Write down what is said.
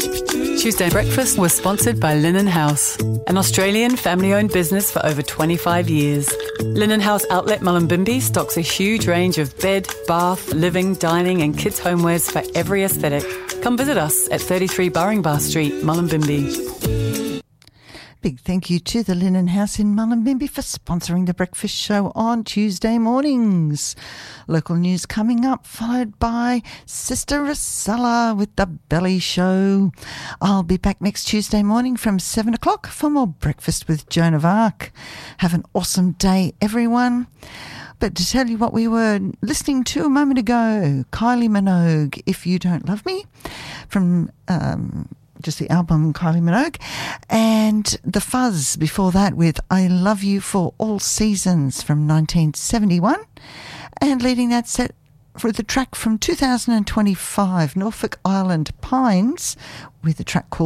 Tuesday Breakfast was sponsored by Linen House, an Australian family-owned business for over 25 years. Linen House Outlet Mullumbimby stocks a huge range of bed, bath, living, dining and kids' homewares for every aesthetic. Come visit us at 33 Burringbar Street, Mullumbimby. Big thank you to the Linen House in Mullumbimby for sponsoring the breakfast show on Tuesday mornings. Local news coming up, followed by Sister Rosella with The Belly Show. I'll be back next Tuesday morning from 7 o'clock for more Breakfast with Joan of Arc. Have an awesome day, everyone. But to tell you what we were listening to a moment ago, Kylie Minogue, If You Don't Love Me, from just the album Kylie Minogue, and The Fuzz before that with I Love You for All Seasons from 1971, and leading that set for the track from 2025, Norfolk Island Pines, with a track called